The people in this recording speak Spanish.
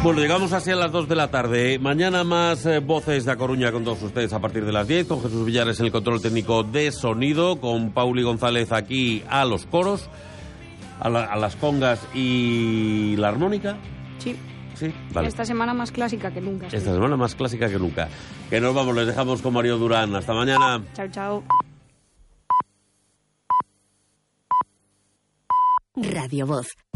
Bueno, llegamos así a las 2 de la tarde. Mañana más voces de A Coruña con todos ustedes a partir de las 10, con Jesús Villares en el control técnico de sonido, con Pauli González aquí a los coros, a las congas y la armónica. Sí. Sí, vale. Esta semana más clásica que nunca. Esta semana más clásica que nunca. Que nos vamos, les dejamos con Mario Durán. Hasta mañana. Chao, chao. Radio Voz.